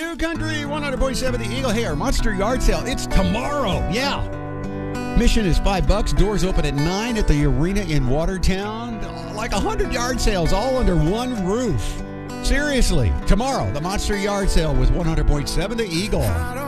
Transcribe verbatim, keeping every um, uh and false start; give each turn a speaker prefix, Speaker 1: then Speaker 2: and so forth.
Speaker 1: New Country one hundred point seven The Eagle. Hey, our Monster Yard Sale, it's tomorrow. Yeah. Mission is five bucks. Doors open at nine at the arena in Watertown. Like a hundred yard sales all under one roof. Seriously, tomorrow, the Monster Yard Sale with one hundred point seven The Eagle.